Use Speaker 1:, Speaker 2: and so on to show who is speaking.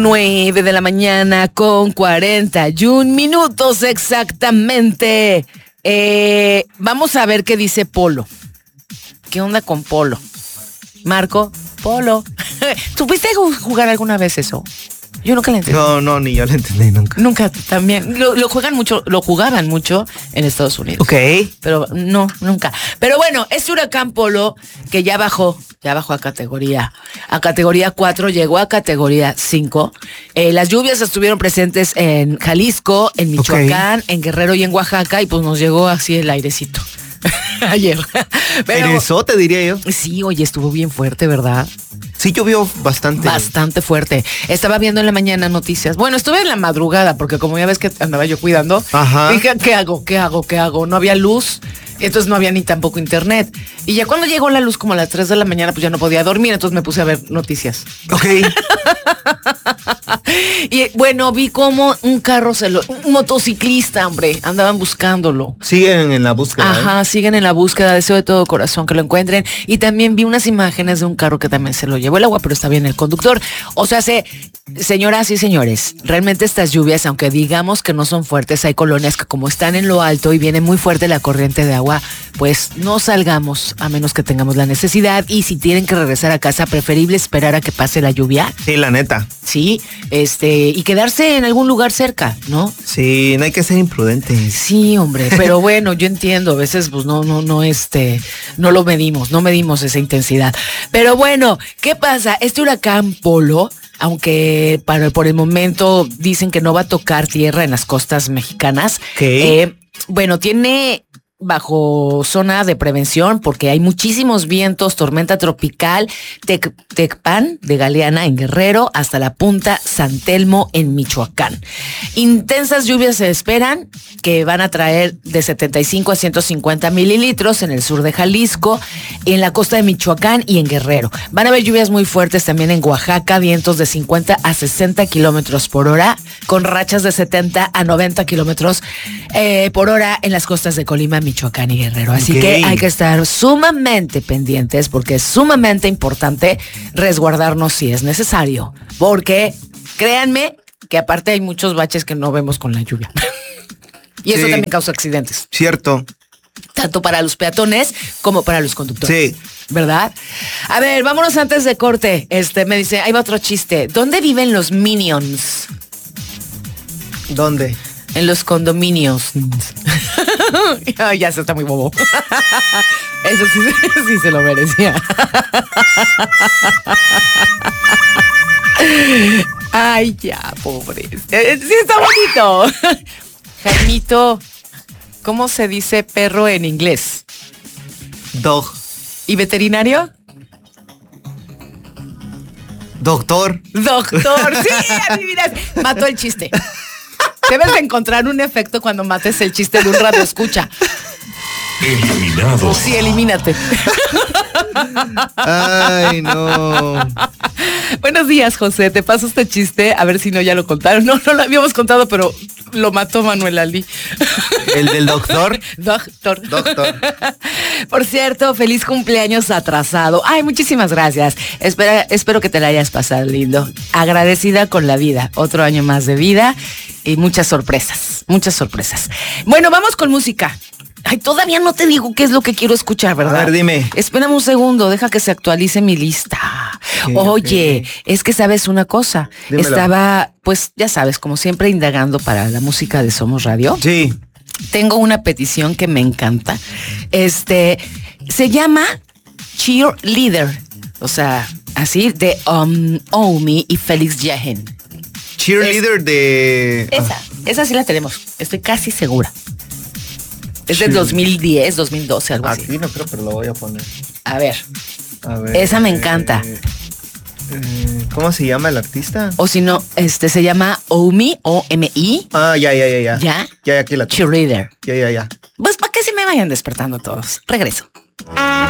Speaker 1: 9 de la mañana con 41 minutos exactamente. Vamos a ver qué dice Polo. ¿Qué onda con Polo? Marco, Polo. ¿Tuviste jugar alguna vez eso? Yo nunca lo entendí.
Speaker 2: No, ni yo lo entendí nunca.
Speaker 1: Nunca, también. Lo jugaban mucho en Estados Unidos.
Speaker 2: Ok.
Speaker 1: Pero no, nunca. Pero bueno, este huracán Polo que ya bajó a categoría 4, llegó a categoría 5. Las lluvias estuvieron presentes en Jalisco, en Michoacán, en Guerrero y en Oaxaca, y pues nos llegó así el airecito. Ayer. Pero,
Speaker 2: eso te diría yo.
Speaker 1: Sí, oye, estuvo bien fuerte, ¿verdad?
Speaker 2: Sí, llovió bastante.
Speaker 1: Bastante fuerte. Estaba viendo en la mañana noticias. Bueno, estuve en la madrugada porque como ya ves que andaba yo cuidando. Ajá. Dije, ¿qué hago? No había luz. Entonces no había ni tampoco internet. Y ya cuando llegó la luz como a las 3 de la mañana, pues ya no podía dormir. Entonces me puse a ver noticias.
Speaker 2: Ok.
Speaker 1: Y bueno, vi como un motociclista, hombre, andaban buscándolo.
Speaker 2: Siguen en la búsqueda.
Speaker 1: Ajá, siguen en la búsqueda, deseo de todo corazón que lo encuentren. Y también vi unas imágenes de un carro que también se lo llevó el agua, pero está bien el conductor. O sea, señoras y señores, realmente estas lluvias, aunque digamos que no son fuertes, hay colonias que como están en lo alto y viene muy fuerte la corriente de agua, pues no salgamos a menos que tengamos la necesidad. Y si tienen que regresar a casa, preferible esperar a que pase la lluvia.
Speaker 2: Sí, la neta.
Speaker 1: Sí, y quedarse en algún lugar cerca, ¿no?
Speaker 2: Sí, no hay que ser imprudentes.
Speaker 1: Sí, hombre, pero bueno, yo entiendo, a veces pues no lo medimos esa intensidad. Pero bueno, ¿qué pasa? Este huracán Polo, aunque por el momento dicen que no va a tocar tierra en las costas mexicanas, bueno, tiene bajo zona de prevención porque hay muchísimos vientos, tormenta tropical, Tecpan de Galeana en Guerrero hasta la punta San Telmo en Michoacán. Intensas lluvias se esperan que van a traer de 75 a 150 mililitros en el sur de Jalisco, en la costa de Michoacán y en Guerrero. Van a haber lluvias muy fuertes también en Oaxaca, vientos de 50 a 60 kilómetros por hora, con rachas de 70 a 90 kilómetros por hora en las costas de Colima, Michoacán y Guerrero. Así que hay que estar sumamente pendientes porque es sumamente importante resguardarnos si es necesario. Porque créanme que aparte hay muchos baches que no vemos con la lluvia. Y eso también causa accidentes.
Speaker 2: Cierto.
Speaker 1: Tanto para los peatones como para los conductores.
Speaker 2: Sí.
Speaker 1: ¿Verdad? A ver, vámonos antes de corte. Me dice, ahí va otro chiste. ¿Dónde viven los Minions?
Speaker 2: ¿Dónde?
Speaker 1: En los condominios. Ya se está muy bobo. Eso sí se lo merecía. Ay, ya, pobre. Sí está bonito. Jaimito, ¿cómo se dice perro en inglés?
Speaker 2: Dog.
Speaker 1: ¿Y veterinario?
Speaker 2: Doctor.
Speaker 1: Doctor, sí, adivinas. Mató el chiste. Debes de encontrar un efecto cuando mates el chiste de un radio escucha.
Speaker 3: Eliminado.
Speaker 1: Sí, elimínate.
Speaker 2: Ay, no.
Speaker 1: Buenos días, José. Te paso este chiste, a ver si no ya lo contaron. No lo habíamos contado, pero lo mató Manuel Ali.
Speaker 2: ¿El del doctor?
Speaker 1: Doctor.
Speaker 2: Por
Speaker 1: cierto, feliz cumpleaños atrasado. Ay, muchísimas gracias. Espero que te la hayas pasado lindo. Agradecida con la vida. Otro año más de vida y muchas sorpresas. Bueno, vamos con música. Ay, todavía no te digo qué es lo que quiero escuchar, ¿verdad?
Speaker 2: A ver, dime.
Speaker 1: Espérame un segundo, deja que se actualice mi lista. Oye, es que sabes una cosa.
Speaker 2: Dímelo.
Speaker 1: Estaba, pues ya sabes, como siempre indagando para la música de Somos Radio.
Speaker 2: Sí.
Speaker 1: Tengo una petición que me encanta. Se llama Cheerleader. O sea, así de Omi y Félix Jehan.
Speaker 2: Cheerleader de...
Speaker 1: Esa sí la tenemos. Estoy casi segura. Es del 2010, 2012, algo así.
Speaker 2: Aquí no creo, pero lo voy a poner.
Speaker 1: A ver. Esa me encanta.
Speaker 2: ¿Cómo se llama el artista?
Speaker 1: O si no, se llama Omi, O-M-I.
Speaker 2: Ah, ya.
Speaker 1: ¿Ya?
Speaker 2: Ya, aquí la tengo.
Speaker 1: Cheerleader.
Speaker 2: Ya.
Speaker 1: Pues para que se me vayan despertando todos. Regreso.